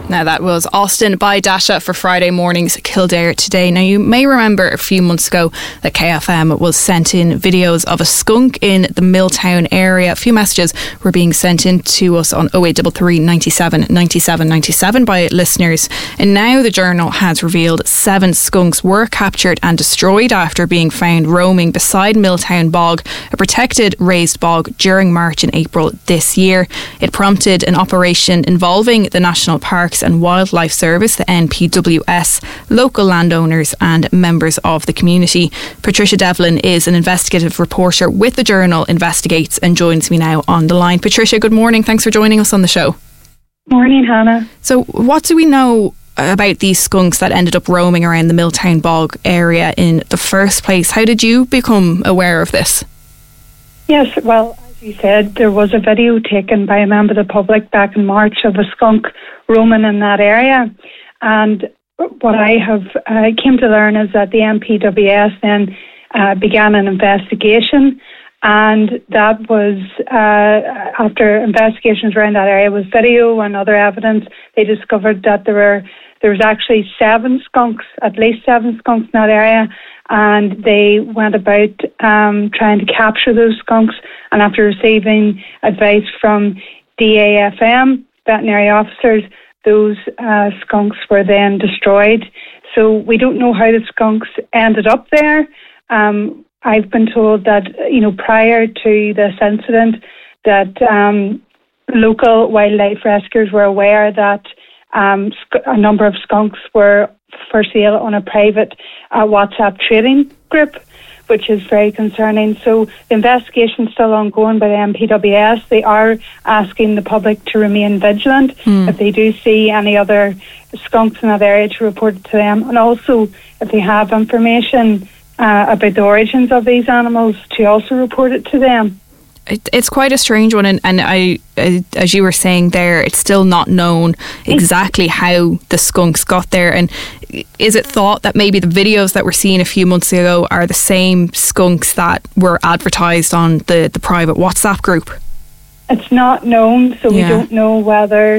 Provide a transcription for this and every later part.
Now that was Austin by Dasha for Friday Morning's Kildare Today. Now you may remember a few months ago that KFM was sent in videos of a skunk in the Milltown area. A few messages were being sent in to us on 0833 97 97 97 by listeners. And now the Journal has revealed 7 skunks were captured and destroyed after being found roaming beside Milltown Bog, a protected raised bog, during March and April this year. It prompted an operation involving the National Parks and Wildlife Service, the NPWS, local landowners and members of the community. Patricia Devlin is an investigative reporter with the Journal Investigates and joins me now on the line. Patricia, good morning. Thanks for joining us on the show. Morning, Hannah. So what do we know about these skunks that ended up roaming around the Milltown Bog area in the first place? How did you become aware of this? Yes, well, as you said, there was a video taken by a member of the public back in March of a skunk roaming in that area. And what I have came to learn is that the NPWS then began an investigation, and that was after investigations around that area with video and other evidence, they discovered that there was actually 7 skunks, at least 7 skunks in that area, and they went about trying to capture those skunks. And after receiving advice from DAFM, veterinary officers, those skunks were then destroyed. So we don't know how the skunks ended up there. I've been told that, prior to this incident, that local wildlife rescuers were aware that a number of skunks were for sale on a private WhatsApp trading group, which is very concerning. So the investigation is still ongoing by the NPWS. They are asking the public to remain vigilant if they do see any other skunks in that area, to report it to them. And also, if they have information about the origins of these animals, to also report it to them. It's quite a strange one, and I, as you were saying there, it's still not known exactly how the skunks got there. And is it thought that maybe the videos that were seen a few months ago are the same skunks that were advertised on the private WhatsApp group? It's not known, so we don't know whether,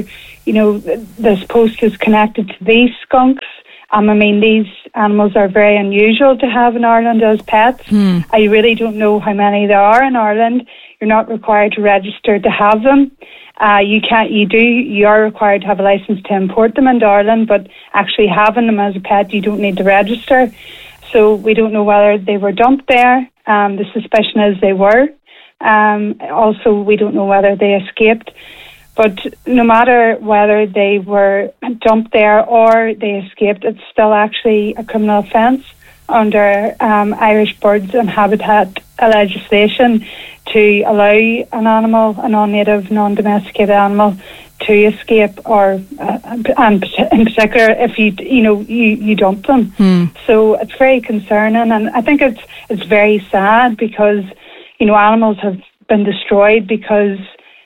this post is connected to these skunks. These animals are very unusual to have in Ireland as pets. I really don't know how many there are in Ireland. You're not required to register to have them. You are required to have a licence to import them into Ireland, but actually having them as a pet, you don't need to register. So we don't know whether they were dumped there. The suspicion is they were. Also, we don't know whether they escaped. But no matter whether they were dumped there or they escaped, it's still actually a criminal offence under Irish Birds and Habitat legislation to allow an animal, a non-native, non-domesticated animal, to escape, or and in particular if you dump them. So it's very concerning, and I think it's very sad because animals have been destroyed because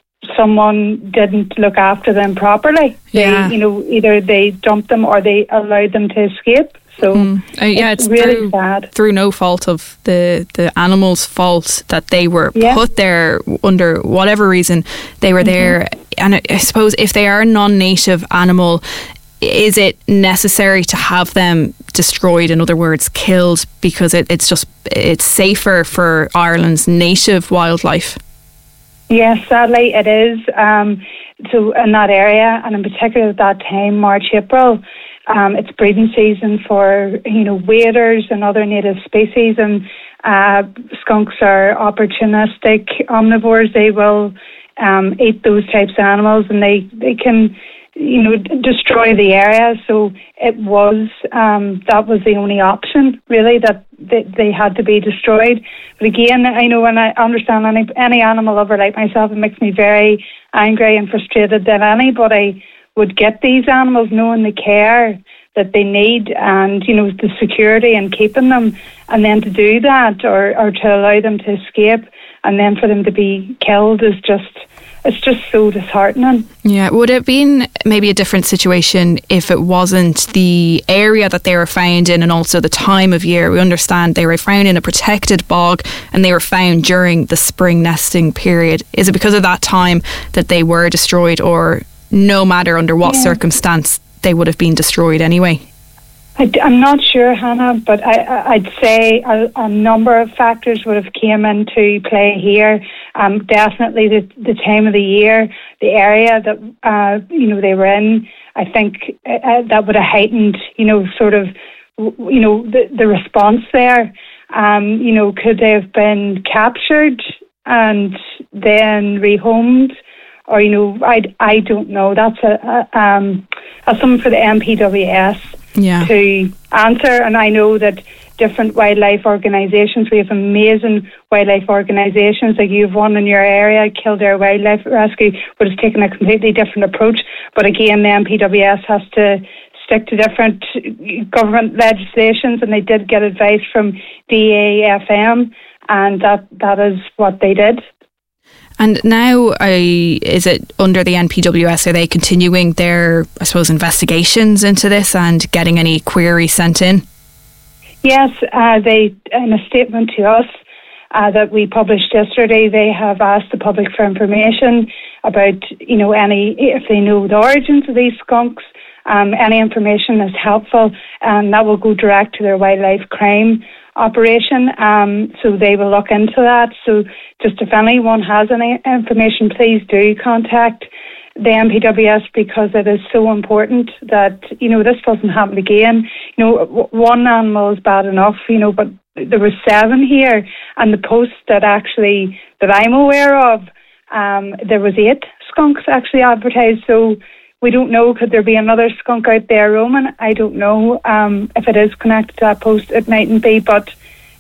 someone didn't look after them properly. Either they dumped them or they allowed them to escape. So it's really sad. Through no fault of the animal's fault that they were put there under whatever reason they were there. And I suppose if they are a non-native animal, is it necessary to have them destroyed, in other words, killed, because it's safer for Ireland's native wildlife? Yes, sadly it is. So in that area, and in particular at that time, March, April, it's breeding season for waders and other native species, and skunks are opportunistic omnivores. They will eat those types of animals, and they can destroy the area. So it was that was the only option, really, that they had to be destroyed. But again, I know, and I understand any animal lover like myself, it makes me very angry and frustrated that anybody would get these animals knowing the care that they need and the security and keeping them, and then to do that or to allow them to escape and then for them to be killed is it's just so disheartening. Yeah, would it have been maybe a different situation if it wasn't the area that they were found in and also the time of year? We understand they were found in a protected bog and they were found during the spring nesting period. Is it because of that time that they were destroyed, or no matter under what circumstance they would have been destroyed anyway? I'm not sure, Hannah, but I'd say a number of factors would have came into play here. Definitely the time of the year, the area that they were in. I think that would have heightened, the response there. Could they have been captured and then rehomed? Or I don't know. That's something for the NPWS. To answer. And I know that different wildlife organisations, we have amazing wildlife organisations, like you have one in your area, Kildare Wildlife Rescue, but it's taken a completely different approach. But again, the NPWS has to stick to different government legislations, and they did get advice from DAFM, and that is what they did. And now, is it under the NPWS, are they continuing their, I suppose, investigations into this and getting any queries sent in? Yes, they, in a statement to us that we published yesterday, they have asked the public for information about, if they know the origins of these skunks. Any information is helpful, and that will go direct to their wildlife crime operation, so they will look into that. So just if anyone has any information, please do contact the NPWS, because it is so important that this doesn't happen again. One animal is bad enough, but there were 7 here, and the post that I'm aware of, there was 8 skunks actually advertised. So we don't know, could there be another skunk out there roaming? I don't know. If it is connected to that post, it mightn't be, but,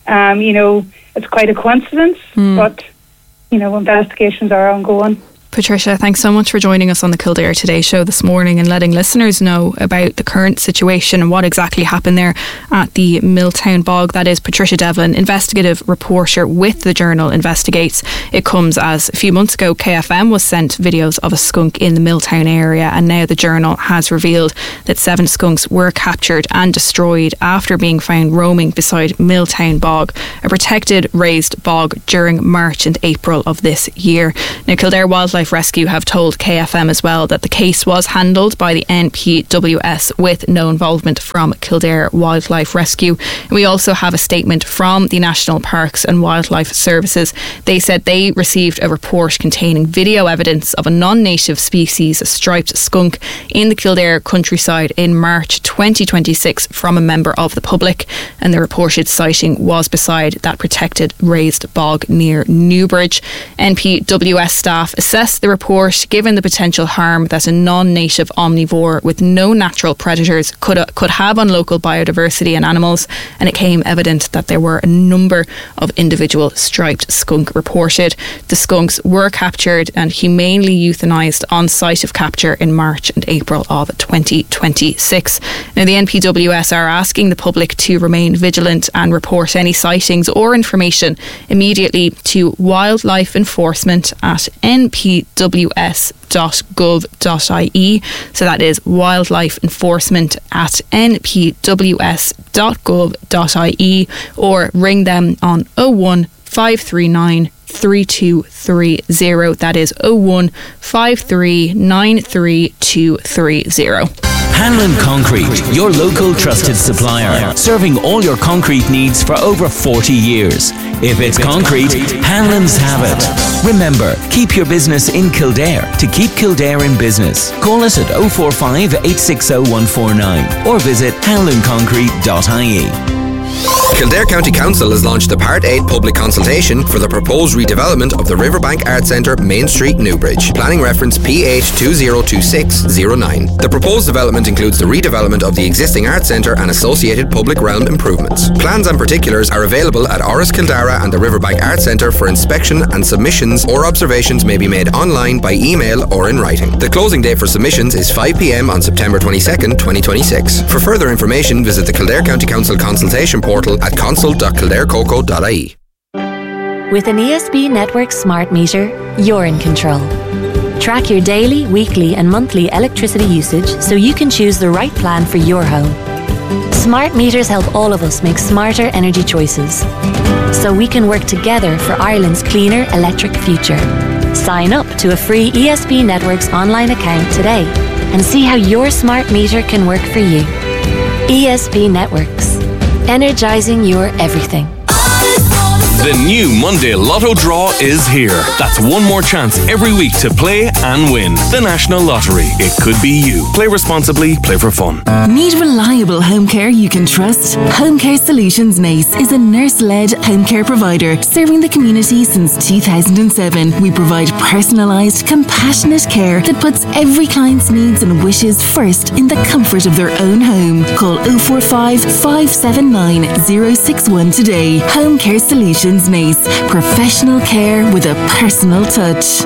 it's quite a coincidence. But, investigations are ongoing. Patricia, thanks so much for joining us on the Kildare Today show this morning and letting listeners know about the current situation and what exactly happened there at the Milltown Bog. That is Patricia Devlin, investigative reporter with the Journal Investigates. It comes as a few months ago KFM was sent videos of a skunk in the Milltown area, and now the Journal has revealed that 7 skunks were captured and destroyed after being found roaming beside Milltown Bog, a protected raised bog, during March and April of this year. Now, Kildare Wildlife Rescue have told KFM as well that the case was handled by the NPWS with no involvement from Kildare Wildlife Rescue. And we also have a statement from the National Parks and Wildlife Services. They said they received a report containing video evidence of a non-native species, a striped skunk, in the Kildare countryside in March 2026 from a member of the public, and the reported sighting was beside that protected raised bog near Newbridge. NPWS staff assessed the report given the potential harm that a non-native omnivore with no natural predators could have on local biodiversity and animals, and it came evident that there were a number of individual striped skunk reported. The skunks were captured and humanely euthanised on site of capture in March and April of 2026. Now, the NPWS are asking the public to remain vigilant and report any sightings or information immediately to wildlife enforcement at npws.gov.ie. So that is wildlife enforcement at npws.gov.ie, or ring them on 01539 3230. That is 01539 3230. Hanlon Concrete, your local trusted supplier, serving all your concrete needs for over 40 years. If it's concrete, Hanlon's have it. Remember, keep your business in Kildare to keep Kildare in business. Call us at 045 860 149 or visit hanlonconcrete.ie. Kildare County Council has launched the Part 8 public consultation for the proposed redevelopment of the Riverbank Arts Centre, Main Street, Newbridge. Planning reference PH202609. The proposed development includes the redevelopment of the existing Arts Centre and associated public realm improvements. Plans and particulars are available at Áras Kildara and the Riverbank Arts Centre for inspection, and submissions or observations may be made online, by email or in writing. The closing date for submissions is 5 p.m. on September 22nd, 2026. For further information, visit the Kildare County Council consultation portal at consult.kildarecoco.ie. With an ESB Network smart meter, you're in control. Track your daily, weekly and monthly electricity usage so you can choose the right plan for your home. Smart meters help all of us make smarter energy choices, so we can work together for Ireland's cleaner electric future. Sign up to a free ESB Networks online account today and see how your smart meter can work for you. ESB Networks, energising your everything. The new Monday Lotto draw is here. That's one more chance every week to play and win. The National Lottery. It could be you. Play responsibly, play for fun. Need reliable home care you can trust? Home Care Solutions Naas is a nurse-led home care provider serving the community since 2007. We provide personalised, compassionate care that puts every client's needs and wishes first in the comfort of their own home. Call 045 579 061 today. Home Care Solutions Naas. Professional care with a personal touch.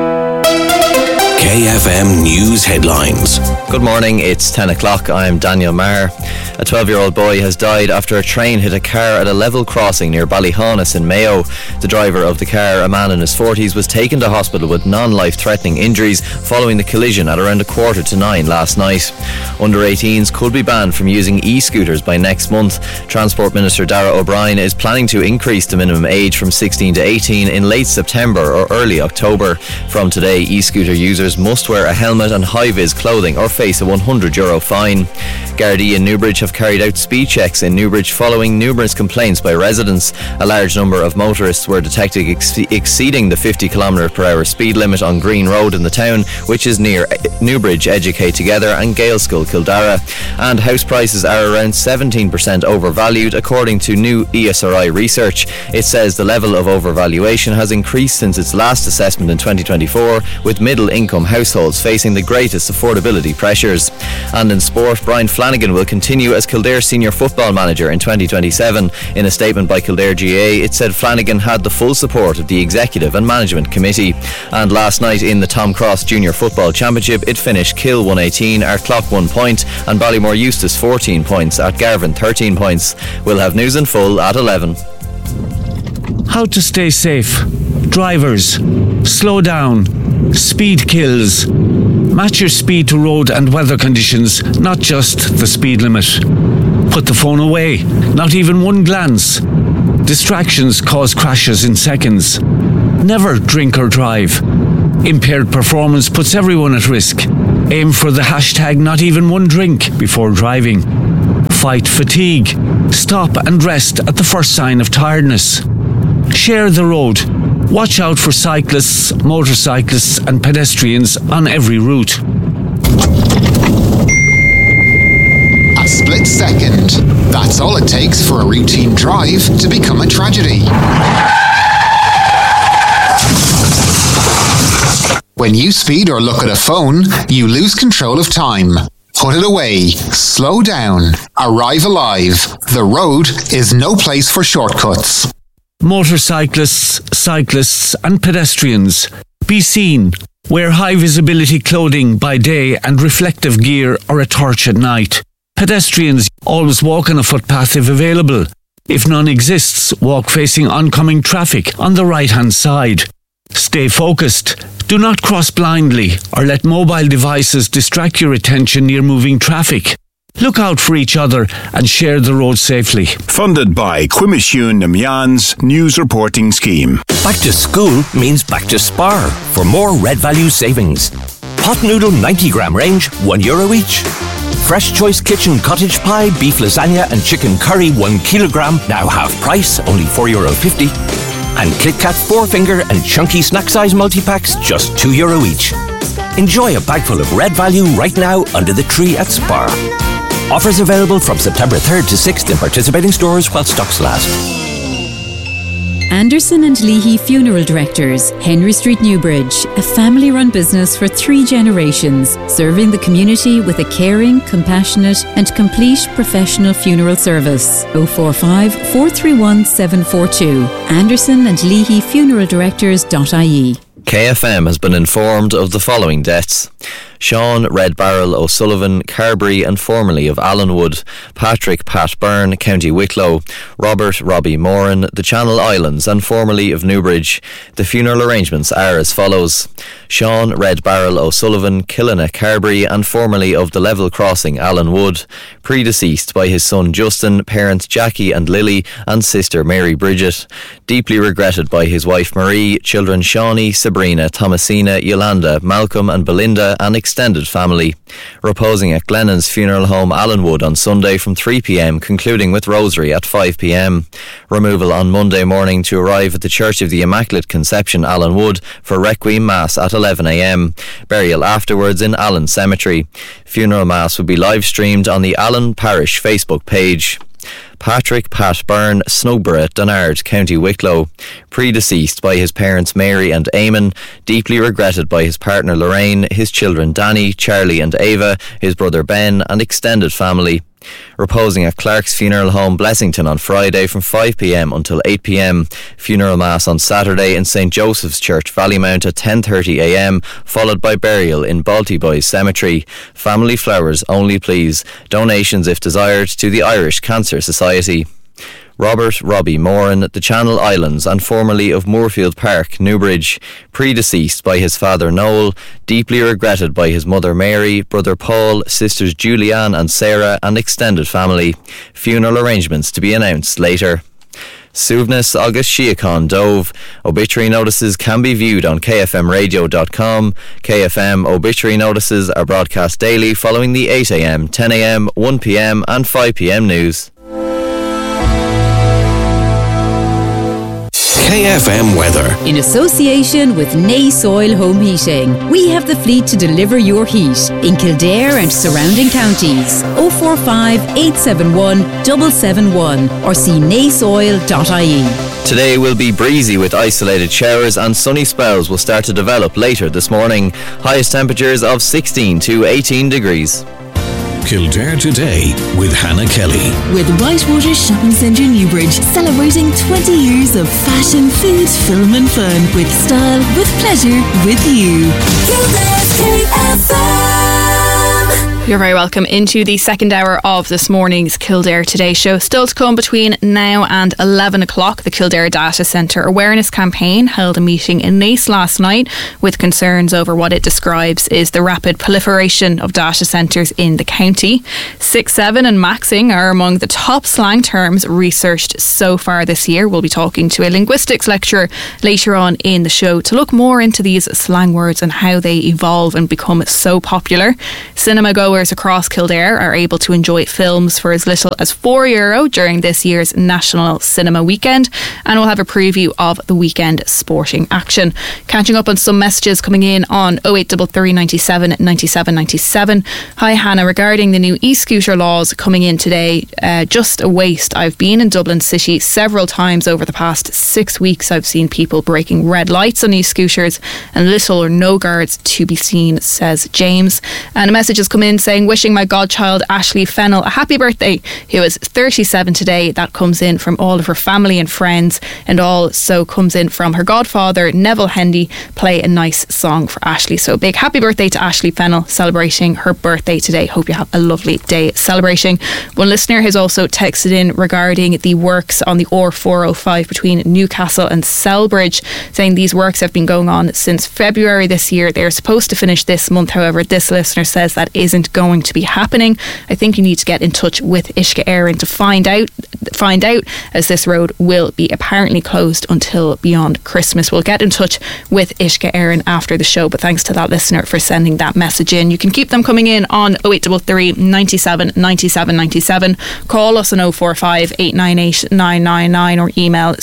KFM News Headlines. Good morning, it's 10 o'clock. I'm Daniel Maher. A 12-year-old boy has died after a train hit a car at a level crossing near Ballyhaunis in Mayo. The driver of the car, a man in his 40s, was taken to hospital with non-life-threatening injuries following the collision at around 8:45 last night. Under-18s could be banned from using e-scooters by next month. Transport Minister Darragh O'Brien is planning to increase the minimum age from 16 to 18 in late September or early October. From today, e-scooter users must wear a helmet and high-vis clothing or face a €100 fine. Gardaí in Newbridge have carried out speed checks in Newbridge following numerous complaints by residents. A large number of motorists were detected exceeding the 50 km/h speed limit on Green Road in the town, which is near Newbridge, Educate Together and Gael School Kildara. And house prices are around 17% overvalued according to new ESRI research. It says the level of overvaluation has increased since its last assessment in 2024, with middle income households facing the greatest affordability pressures. And in sport, Brian Flanagan will continue as Kildare senior football manager in 2027. In a statement by Kildare GA, it said Flanagan had the full support of the executive and management committee. And last night in the Tom Cross Junior Football Championship, it finished Kill 118, Ardclough 1 point and Ballymore Eustace 14 points, at Garvan 13 points. We'll have news in full at 11. How to stay safe. Drivers, slow down. Speed kills. Match your speed to road and weather conditions, not just the speed limit. Put the phone away, not even one glance. Distractions cause crashes in seconds. Never drink or drive. Impaired performance puts everyone at risk. Aim for the hashtag not even one drink before driving. Fight fatigue. Stop and rest at the first sign of tiredness. Share the road. Watch out for cyclists, motorcyclists and pedestrians on every route. A split second. That's all it takes for a routine drive to become a tragedy. When you speed or look at a phone, you lose control of time. Put it away. Slow down. Arrive alive. The road is no place for shortcuts. Motorcyclists, cyclists and pedestrians. Be seen. Wear high visibility clothing by day and reflective gear or a torch at night. Pedestrians, always walk on a footpath if available. If none exists, walk facing oncoming traffic on the right-hand side. Stay focused. Do not cross blindly or let mobile devices distract your attention near moving traffic. Look out for each other and share the road safely. Funded by Cuimisiún na Meán's News Reporting Scheme. Back to school means back to Spar for more Red Value savings. Pot noodle 90 gram range, €1 each. Fresh Choice Kitchen cottage pie, beef lasagna and chicken curry 1 kilogram, now half price, only €4.50. And Kit Kat 4-finger and chunky snack size multi-packs, just €2 each. Enjoy a bag full of Red Value right now under the tree at Spar. Offers available from September 3rd to 6th in participating stores while stocks last. Anderson and Leahy Funeral Directors, Henry Street, Newbridge, a family-run business for 3 generations, serving the community with a caring, compassionate and complete professional funeral service. 045 431 742. Anderson and Leahy Funeral Directors.ie. KFM has been informed of the following deaths: Sean Red Barrel O'Sullivan, Carberry and formerly of Allenwood; Patrick Pat Byrne, County Wicklow; Robert Robbie Moran, the Channel Islands and formerly of Newbridge. The funeral arrangements are as follows: Sean Red Barrel O'Sullivan, Killina Carberry and formerly of the level crossing Alan Wood. Predeceased by his son Justin, parents Jackie and Lily and sister Mary Bridget. Deeply regretted by his wife Marie, children Shawnee, Sabrina, Thomasina, Yolanda, Malcolm and Belinda and extended family. Reposing at Glennon's Funeral Home Allenwood on Sunday from 3 p.m, concluding with Rosary at 5 p.m. Removal on Monday morning to arrive at the Church of the Immaculate Conception Allenwood for Requiem Mass at 11 a.m. Burial afterwards in Allen Cemetery. Funeral Mass will be live streamed on the Allen Parish Facebook page. Patrick Pat Byrne, Snowborough, Donard, County Wicklow. Predeceased by his parents Mary and Eamon. Deeply regretted by his partner Lorraine, his children Danny, Charlie and Ava, his brother Ben and extended family. Reposing at Clark's Funeral Home Blessington on Friday from 5 p.m. until 8 p.m. Funeral Mass on Saturday in St. Joseph's Church, Ballymount at 10:30 a.m, followed by burial in Baltiboys Cemetery. Family flowers only please. Donations if desired to the Irish Cancer Society. Robert Robbie Moran, the Channel Islands and formerly of Moorfield Park, Newbridge. Predeceased by his father Noel, deeply regretted by his mother Mary, brother Paul, sisters Julianne and Sarah and extended family. Funeral arrangements to be announced later. Suvnas August Shiacon Dove. Obituary notices can be viewed on kfmradio.com. KFM obituary notices are broadcast daily following the 8 a.m, 10 a.m, 1 p.m and 5 p.m news. KFM weather. In association with Nay Soil Home Heating, we have the fleet to deliver your heat in Kildare and surrounding counties. 045 871 771 or see naysoil.ie. Today will be breezy with isolated showers and sunny spells will start to develop later this morning. Highest temperatures of 16 to 18 degrees. Kildare Today with Hannah Kelly. With Whitewater Shopping Centre Newbridge, celebrating 20 years of fashion, food, film and fun. With style, with pleasure, with you. Kildare's KFM. You're very welcome into the second hour of this morning's Kildare Today show. Still to come between now and 11 o'clock, the Kildare Data Centre Awareness Campaign held a meeting in Naas last night with concerns over what it describes is the rapid proliferation of data centres in the county. 6-7 and maxing are among the top slang terms researched so far this year. We'll be talking to a linguistics lecturer later on in the show to look more into these slang words and how they evolve and become so popular. Cinema goers across Kildare are able to enjoy films for as little as €4 during this year's National Cinema Weekend, and we'll have a preview of the weekend sporting action. Catching up on some messages coming in on 0833 97 97 97. Hi Hannah, regarding the new e-scooter laws coming in today, just a waste. I've been in Dublin City several times over the past 6 weeks. I've seen people breaking red lights on e-scooters and little or no guards to be seen, says James. And a message has come in saying, wishing my godchild Ashley Fennell a happy birthday, who is 37 today. That comes in from all of her family and friends, and also comes in from her godfather Neville Hendy. Play a nice song for Ashley. So a big happy birthday to Ashley Fennell, celebrating her birthday today. Hope you have a lovely day celebrating. One listener has also texted in regarding the works on the R405 between Newcastle and Selbridge, saying these works have been going on since February this year. They're supposed to finish this month. However, this listener says that isn't going to be happening. I think you need to get in touch with Uisce Éireann to find out, as this road will be apparently closed until beyond Christmas. We'll get in touch with Uisce Éireann after the show, but thanks to that listener for sending that message in. You can keep them coming in on 0833 97 97 97. Call us on 045 898 999 or email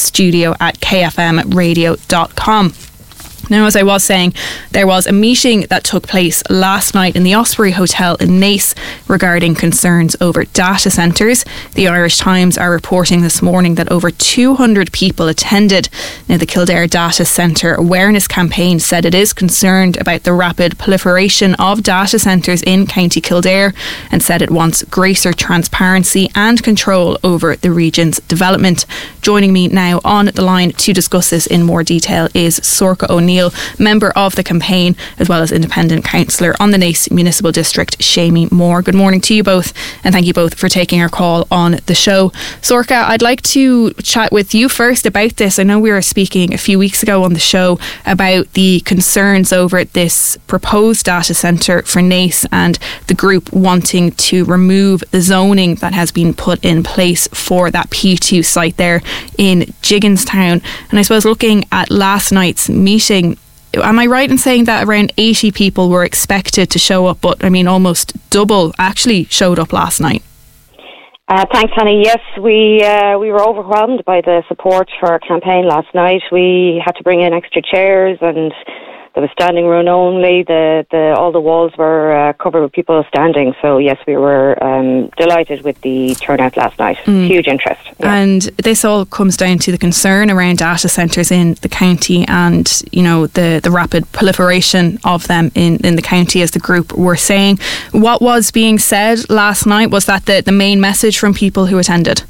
studio@kfmradio.com. Now, as I was saying, there was a meeting that took place last night in the Osprey Hotel in Naas regarding concerns over data centres. The Irish Times are reporting this morning that over 200 people attended. Now, the Kildare Data Centre Awareness Campaign said it is concerned about the rapid proliferation of data centres in County Kildare and said it wants greater transparency and control over the region's development. Joining me now on the line to discuss this in more detail is Sorcha O'Neill, O'Neill, member of the campaign, as well as independent councillor on the Naas Municipal District, Seamie Moore. Good morning to you both, and thank you both for taking our call on the show. Sorcha, I'd like to chat with you first about this. I know we were speaking a few weeks ago on the show about the concerns over this proposed data centre for Naas and the group wanting to remove the zoning that has been put in place for that P2 site there in Gigginstown. And I suppose looking at last night's meeting, am I right in saying that around 80 people were expected to show up, but I mean almost double actually showed up last night? Thanks, Honey. Yes, we were overwhelmed by the support for our campaign last night. We had to bring in extra chairs, and there was standing room only. All the walls were covered with people standing. So yes, we were delighted with the turnout last night. Huge interest. Yeah. And this all comes down to the concern around data centres in the county, and the rapid proliferation of them in the county, as the group were saying. What was being said last night? Was that the main message from people who attended?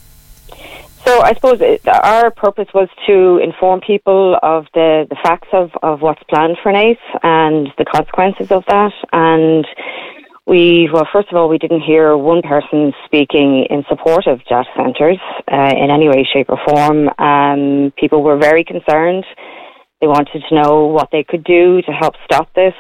So I suppose our purpose was to inform people of the facts of what's planned for Naas and the consequences of that. And first of all, we didn't hear one person speaking in support of data centres in any way, shape or form. People were very concerned. They wanted to know what they could do to help stop this.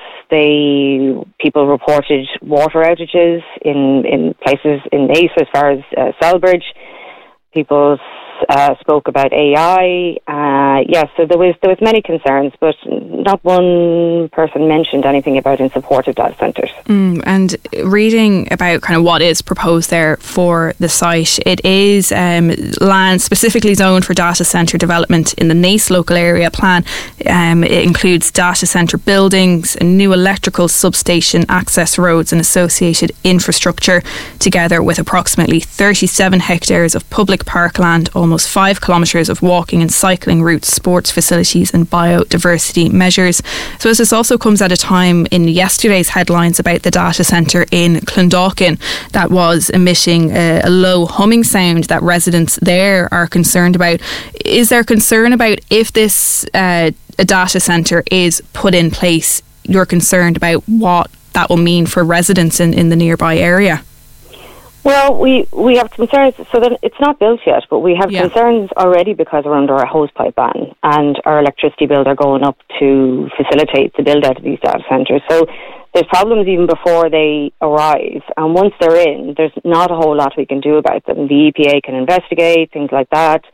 People reported water outages in places in Naas as far as Selbridge. People spoke about AI. So there was many concerns, but not one person mentioned anything about in support of data centres. And reading about kind of what is proposed there for the site, it is land specifically zoned for data centre development in the Naas local area plan. It includes data centre buildings, a new electrical substation, access roads and associated infrastructure, together with approximately 37 hectares of public parkland, almost 5 kilometres of walking and cycling routes, sports facilities and biodiversity measures. So this also comes at a time in yesterday's headlines about the data centre in Clondalkin that was emitting a low humming sound that residents there are concerned about. Is there concern about if this a data centre is put in place, you're concerned about what that will mean for residents in the nearby area? Well, we have concerns, so that it's not built yet, but we have concerns already because we're under a hosepipe ban and our electricity bills are going up to facilitate the build out of these data centres. So there's problems even before they arrive, and once they're in, there's not a whole lot we can do about them. The EPA can investigate, things like that.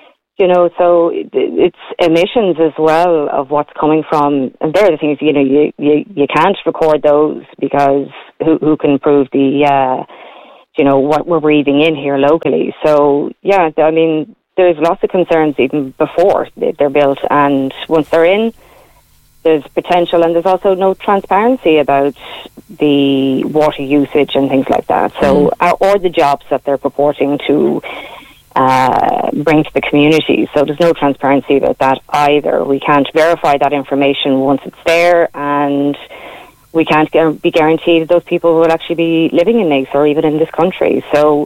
So it's emissions as well of what's coming from, and they're the things, you can't record those because who can prove the what we're breathing in here locally. So, there's lots of concerns even before they're built, and once they're in, there's potential, and there's also no transparency about the water usage and things like that. So, or the jobs that they're purporting to bring to the community. So there's no transparency about that either. We can't verify that information once it's there, and we can't be guaranteed those people will actually be living in Naas or even in this country. So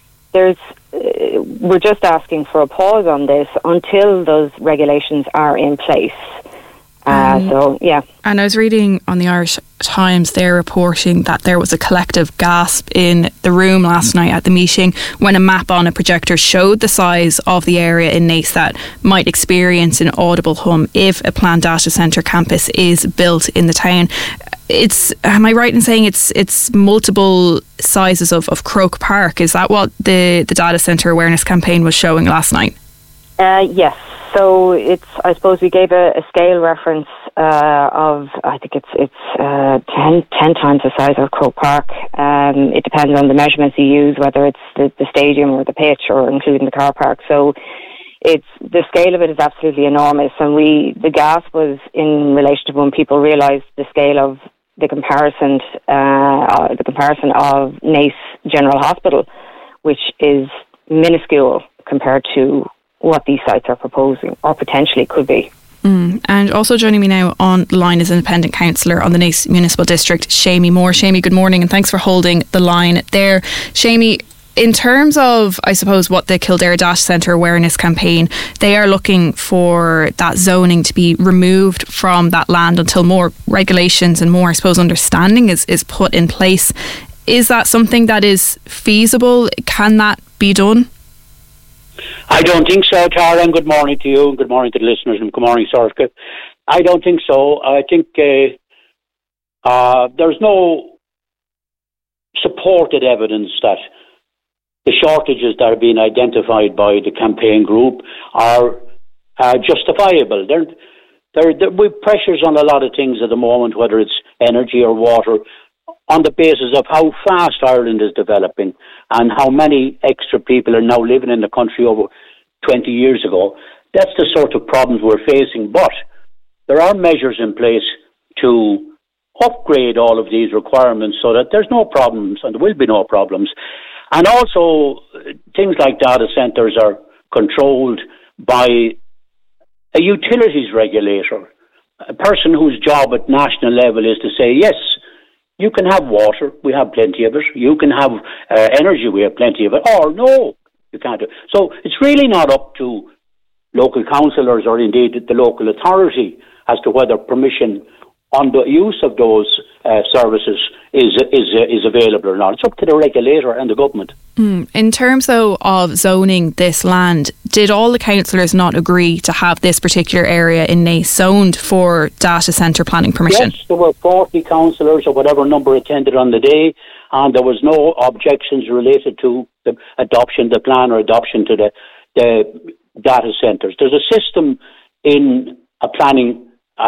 we're just asking for a pause on this until those regulations are in place. And I was reading on the Irish Times, they're reporting that there was a collective gasp in the room last night at the meeting when a map on a projector showed the size of the area in Naas that might experience an audible hum if a planned data centre campus is built in the town. Am I right in saying it's multiple sizes of Croke Park? Is that what the data centre awareness campaign was showing last night? Yes. So I suppose we gave a scale reference of, I think it's 10 times the size of Croke Park. It depends on the measurements you use, whether it's the stadium or the pitch or including the car park. So the scale of it is absolutely enormous, and the gasp was in relation to when people realised the scale of the comparison of Naas General Hospital, which is minuscule compared to what these sites are proposing or potentially could be. And also joining me now on the line is independent councillor on the Naas Municipal District, Seamie Moore. Seamie, good morning, and thanks for holding the line there. Seamie, in terms of, I suppose, what the Kildare Data Centre Awareness Campaign, they are looking for that zoning to be removed from that land until more regulations and more, I suppose, understanding is put in place. Is that something that is feasible? Can that be done? I don't think so, Tara, and good morning to you, and good morning to the listeners, and good morning, Sorka. I don't think so. I think there's no supported evidence that the shortages that are being identified by the campaign group are justifiable. With pressures on a lot of things at the moment, whether it's energy or water, on the basis of how fast Ireland is developing and how many extra people are now living in the country over 20 years ago. That's the sort of problems we're facing. But there are measures in place to upgrade all of these requirements so that there's no problems, and there will be no problems. And also, things like data centres are controlled by a utilities regulator, a person whose job at national level is to say, yes, you can have water, we have plenty of it. You can have energy, we have plenty of it. Or no, you can't do it. So it's really not up to local councillors or indeed the local authority as to whether permission on the use of those services is available or not. It's up to the regulator and the government. In terms, though, of zoning this land, did all the councillors not agree to have this particular area in Naas zoned for data centre planning permission? Yes, there were 40 councillors or whatever number attended on the day, and there was no objections related to the adoption, the plan or adoption to the data centres. There's a system in a planning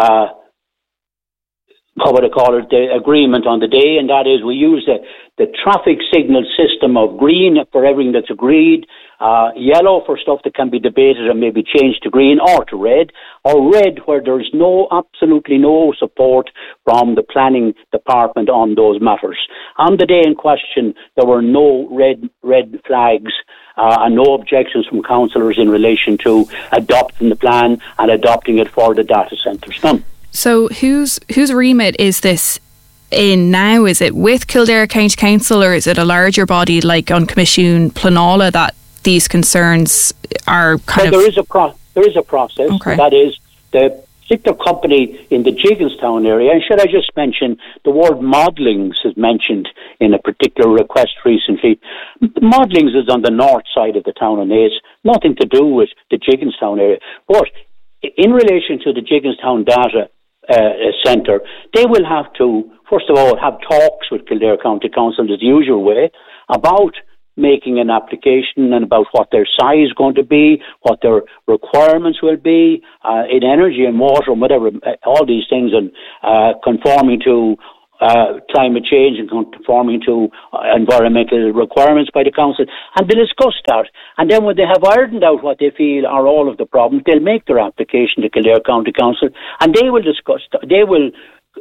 the agreement on the day, and that is we use the traffic signal system of green for everything that's agreed, yellow for stuff that can be debated and maybe changed to green or to red, or red where there's absolutely no support from the planning department on those matters. On the day in question, there were no red flags and no objections from councillors in relation to adopting the plan and adopting it for the data centres. None. So whose remit is this in now? Is it with Kildare County Council, or is it a larger body like on Commission Pleanála that these concerns are kind of... There is a process. Okay. That is, the particular company in the Jigginstown area, and should I just mention, the word Modlings is mentioned in a particular request recently. Modlings is on the north side of the town of Naas, nothing to do with the Jigginstown area. But in relation to the Jigginstown data centre, they will have to, first of all, have talks with Kildare County Council the usual way about making an application and about what their size is going to be, what their requirements will be in energy and water and whatever, all these things, and conforming to climate change and conforming to environmental requirements by the council, and they'll discuss that. And then when they have ironed out what they feel are all of the problems, they'll make their application to Kildare County Council, and they will discuss, they will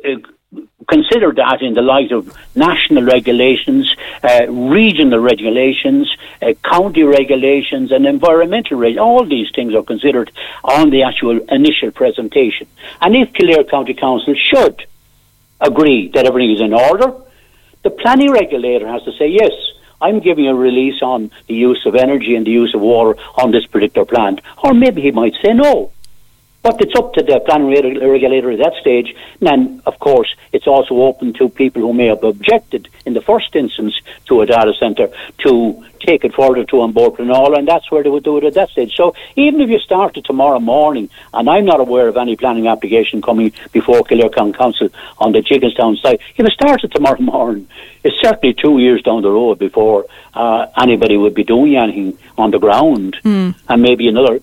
consider that in the light of national regulations, regional regulations, county regulations and environmental regulations. All these things are considered on the actual initial presentation. And if Kildare County Council should agree that everything is in order, the planning regulator has to say, yes, I'm giving a release on the use of energy and the use of water on this particular plant. Or maybe he might say no. But it's up to the planning regulator at that stage. And then, of course, it's also open to people who may have objected in the first instance to a data centre to take it further to An Bord Pleanála, and that's where they would do it at that stage. So even if you started tomorrow morning, and I'm not aware of any planning application coming before Kildare County Council on the Jigginstown site, if it started tomorrow morning, it's certainly 2 years down the road before anybody would be doing anything on the ground, and maybe another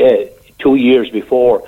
2 years before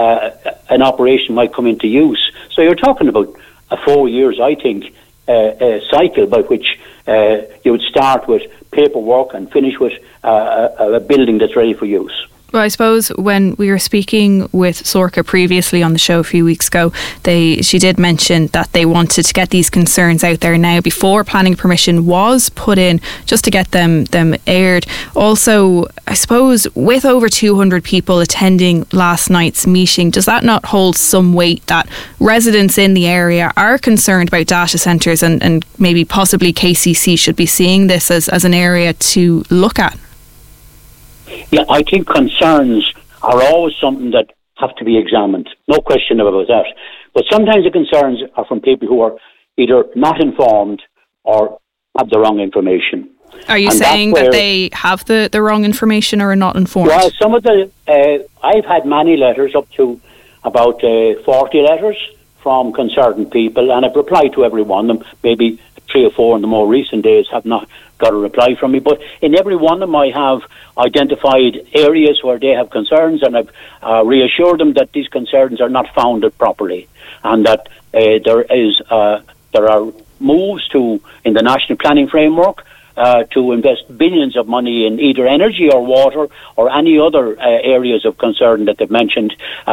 an operation might come into use. So you're talking about 4 years, I think, a cycle by which you would start with paperwork and finish with a building that's ready for use. Well, I suppose when we were speaking with Sorcha previously on the show a few weeks ago, she did mention that they wanted to get these concerns out there now before planning permission was put in, just to get them aired. Also, I suppose with over 200 people attending last night's meeting, does that not hold some weight that residents in the area are concerned about data centres and maybe possibly KCC should be seeing this as an area to look at? Yeah, I think concerns are always something that have to be examined. No question about that. But sometimes the concerns are from people who are either not informed or have the wrong information. Are you saying that they have the wrong information or are not informed? Well, some of I've had many letters, up to about 40 letters from concerned people, and I've replied to every one of them. Maybe 3 or 4 in the more recent days have not got a reply from me, but in every one of them I have identified areas where they have concerns, and I've reassured them that these concerns are not founded properly, and that there are moves in the national planning framework to invest billions of money in either energy or water or any other areas of concern that they've mentioned,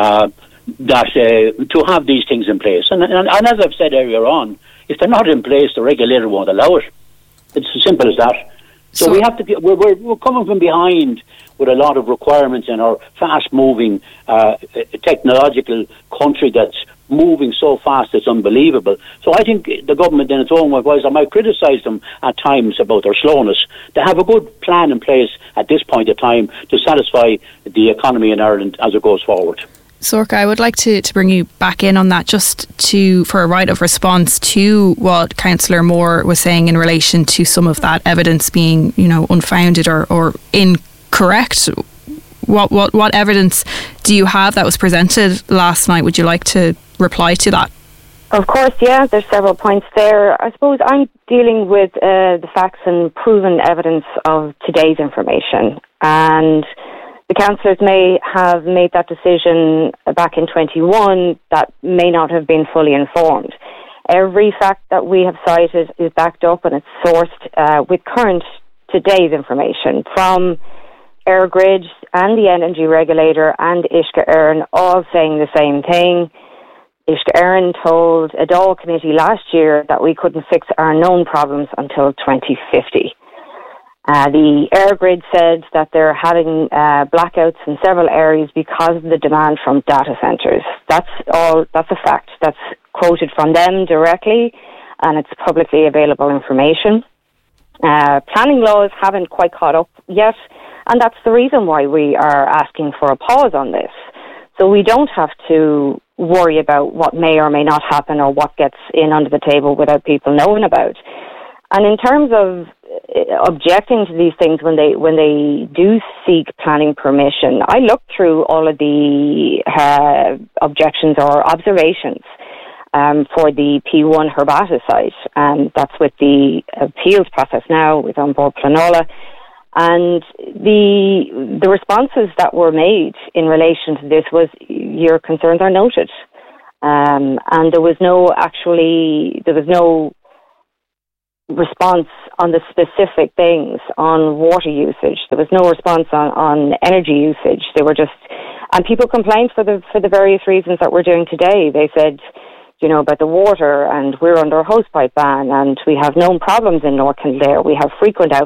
to have these things in place. And as I've said earlier on, if they're not in place, the regulator won't allow it. It's as simple as that. So we have to. We're coming from behind with a lot of requirements in our fast-moving technological country that's moving so fast it's unbelievable. So I think the government, in its own way, whilst I might criticise them at times about their slowness, they have a good plan in place at this point of time to satisfy the economy in Ireland as it goes forward. Sorcha, I would like to bring you back in on that, just for a right of response to what Councillor Moore was saying in relation to some of that evidence being, unfounded or incorrect. What evidence do you have that was presented last night? Would you like to reply to that? Of course, yeah. There's several points there. I suppose I'm dealing with the facts and proven evidence of today's information, and the councillors may have made that decision back in 21 that may not have been fully informed. Every fact that we have cited is backed up and it's sourced with current today's information from EirGrid and the energy regulator and Uisce Éireann, all saying the same thing. Uisce Éireann told a Dáil committee last year that we couldn't fix our known problems until 2050. The EirGrid said that they're having blackouts in several areas because of the demand from data centres. That's a fact. That's quoted from them directly, and it's publicly available information. Planning laws haven't quite caught up yet, and that's the reason why we are asking for a pause on this. So we don't have to worry about what may or may not happen or what gets in under the table without people knowing about. And in terms of objecting to these things when they do seek planning permission, I looked through all of the objections or observations for the P1 Herbata site, and that's with the appeals process now with An Bord Pleanála. And the responses that were made in relation to this was, your concerns are noted, and there was no response on the specific things on water usage. There was no response on energy usage. They were just, and people complained for the various reasons that we're doing today. They said, about the water, and we're under a hosepipe ban, and we have known problems in North Kildare. We have frequent